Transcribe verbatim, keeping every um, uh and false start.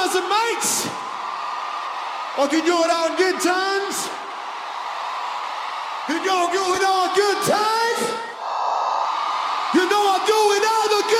brothers and mates. I can do it on good times. Can y'all do it